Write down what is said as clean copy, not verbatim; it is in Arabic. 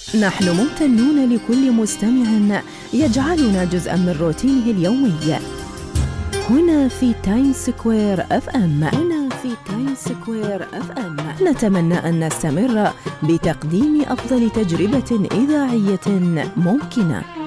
نحن ممتنون لكل مستمع يجعلنا جزءاً من روتينه اليومي. هنا في تايمز سكوير اف ام. نتمنى أن نستمر بتقديم أفضل تجربة إذاعية ممكنة.